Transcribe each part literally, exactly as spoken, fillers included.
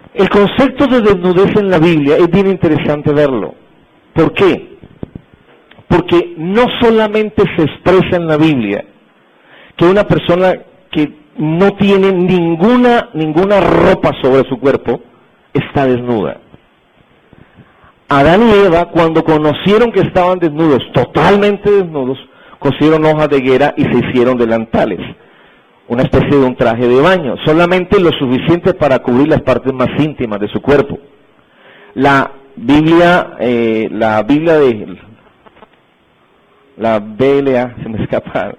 El concepto de desnudez en la Biblia es bien interesante verlo. ¿Por qué? Porque no solamente se expresa en la Biblia que una persona que no tiene ninguna, ninguna ropa sobre su cuerpo está desnuda. Adán y Eva, cuando conocieron que estaban desnudos, totalmente desnudos, cosieron hojas de higuera y se hicieron delantales, una especie de un traje de baño, solamente lo suficiente para cubrir las partes más íntimas de su cuerpo. La Biblia, eh, la Biblia de la B L A, se me escapa,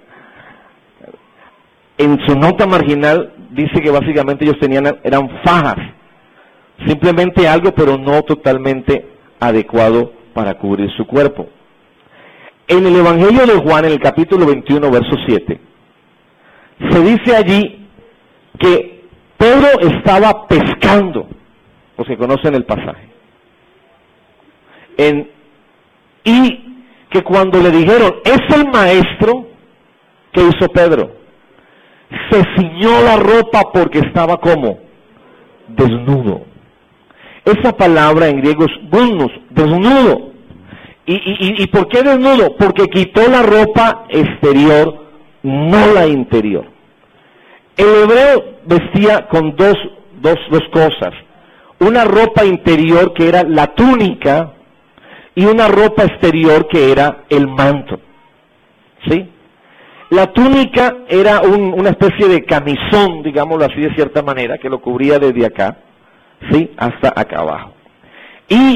en su nota marginal dice que básicamente ellos tenían, eran fajas, simplemente algo, pero no totalmente adecuado para cubrir su cuerpo. En el Evangelio de Juan, en el capítulo veintiuno, verso siete, se dice allí que Pedro estaba pescando, los que conocen el pasaje, en, y que cuando le dijeron, es el maestro, ¿qué hizo Pedro? Se ciñó la ropa porque estaba como desnudo. Esa palabra en griego es gumnos, desnudo. ¿Y, y, ¿Y por qué desnudo? Porque quitó la ropa exterior, no la interior. El hebreo vestía con dos, dos, dos cosas. Una ropa interior que era la túnica y una ropa exterior que era el manto. ¿Sí? La túnica era un, una especie de camisón, digámoslo así de cierta manera, que lo cubría desde acá, ¿sí?, hasta acá abajo. Y